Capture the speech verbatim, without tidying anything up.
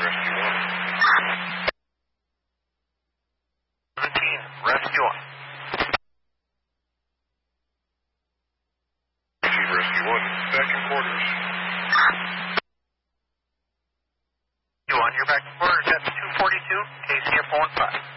Rescue one. seventeen, Rescue one. Chief Rescue one, back in quarters. Rescue one, you're back in quarters at two forty-two, K C F one five.